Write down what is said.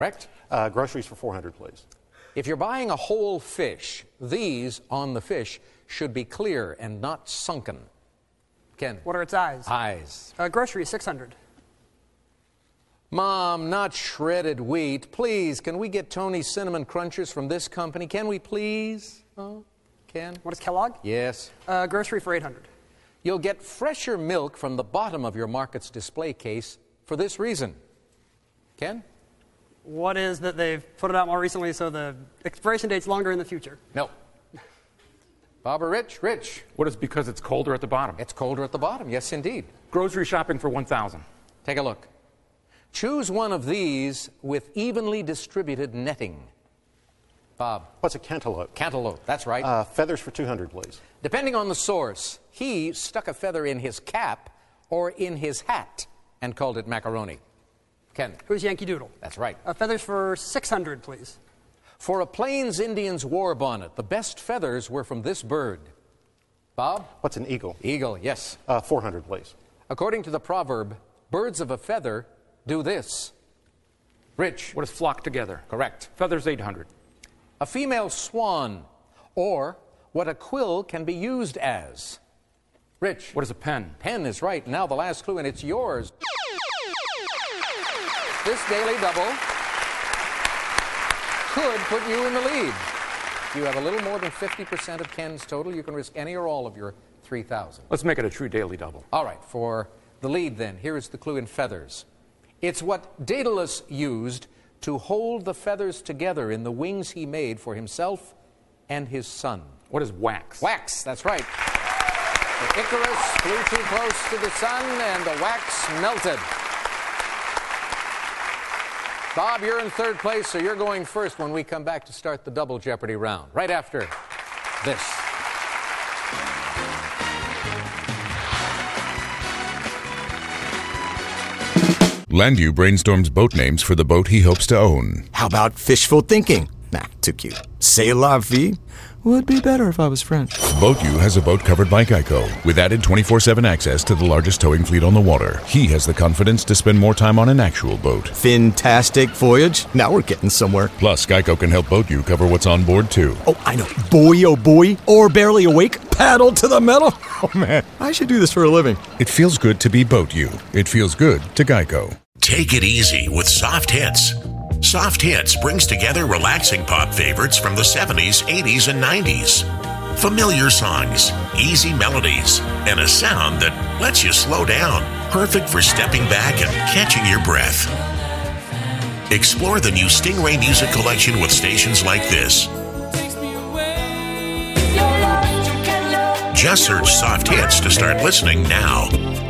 Correct? Groceries for $400, please. If you're buying a whole fish, these on the fish should be clear and not sunken. Ken? What are its eyes? Eyes. Groceries, $600. Mom, not shredded wheat. Please, can we get Tony's Cinnamon Crunchers from this company? Can we please? Oh, Ken? What is Kellogg? Yes. Grocery for $800. You'll get fresher milk from the bottom of your Market's display case for this reason. Ken? What is that they've put it out more recently so the expiration date's longer in the future? No. Bob or Rich? Rich. What is because it's colder at the bottom? It's colder at the bottom. Yes, indeed. Grocery shopping for $1,000. Take a look. Choose one of these with evenly distributed netting. Bob. What's a cantaloupe? Cantaloupe, that's right. Feathers for $200, please. Depending on the source, he stuck a feather in his cap or in his hat and called it macaroni. Ken. Who's Yankee Doodle? That's right. Feathers for $600, please. For a Plains Indians war bonnet, the best feathers were from this bird. Bob? What's an eagle? Eagle, yes. $400, please. According to the proverb, birds of a feather do this. Rich? What is flock together? Correct. Feathers, $800. A female swan, or what a quill can be used as. Rich? What is a pen? Pen is right. Now the last clue, and it's yours. This daily double could put you in the lead. You have a little more than 50% of Ken's total. You can risk any or all of your $3,000. Let's make it a true daily double. All right, for the lead then, here is the clue in feathers. It's what Daedalus used to hold the feathers together in the wings he made for himself and his son. What is wax? Wax, that's right. The Icarus flew too close to the sun and the wax melted. Bob, you're in third place, so you're going first when we come back to start the Double Jeopardy round, right after this. Landu brainstorms boat names for the boat he hopes to own. How about fishful thinking? Nah, too cute. C'est la vie? Would be better if I was French. BoatU has a boat covered by Geico, with added 24/7 access to the largest towing fleet on the water. He has the confidence to spend more time on an actual boat. Fantastic voyage. Now we're getting somewhere. Plus, Geico can help BoatU cover what's on board, too. Oh, I know. Boy, oh boy. Or barely awake. Paddle to the metal. Oh, man. I should do this for a living. It feels good to be BoatU. It feels good to Geico. Take it easy with Soft Hits. Soft Hits brings together relaxing pop favorites from the 70s, 80s, and 90s. Familiar songs, easy melodies, and a sound that lets you slow down. Perfect for stepping back and catching your breath. Explore the new Stingray Music Collection with stations like this. Just search Soft Hits to start listening now.